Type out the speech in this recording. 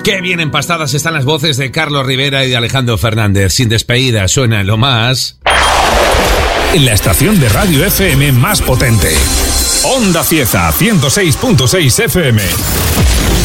Qué bien empastadas están las voces de Carlos Rivera y de Alejandro Fernández. Sin despedida, suena en lo más... En la estación de Radio FM más potente. Onda Cieza, 106.6 FM.